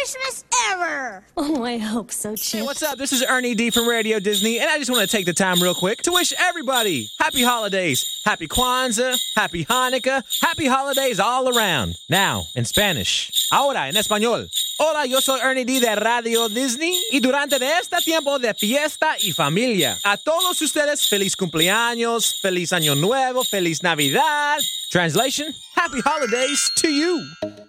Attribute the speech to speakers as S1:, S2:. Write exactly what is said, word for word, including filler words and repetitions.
S1: Christmas ever.
S2: Oh, I hope so, Chip.
S3: Hey, what's up? This is Ernie D from Radio Disney, and I just want to take the time real quick to wish everybody happy holidays, happy Kwanzaa, happy Hanukkah, happy holidays all around. Now, in Spanish. Ahora, en español. Hola, yo soy Ernie D de Radio Disney, y durante este tiempo de fiesta y familia, a todos ustedes, feliz cumpleaños, feliz año nuevo, feliz Navidad. Translation, happy holidays to you.